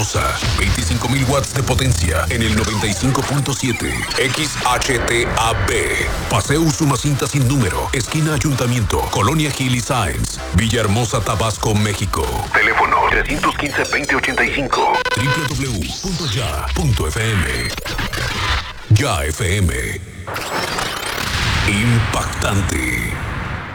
25.000 watts de potencia en el 95.7 XHTAB. Paseo Usumacinta sin número, esquina Ayuntamiento, Colonia Gil y Sáenz, Villahermosa, Tabasco, México. Teléfono 315-2085. www.ya.fm. Ya FM. Impactante.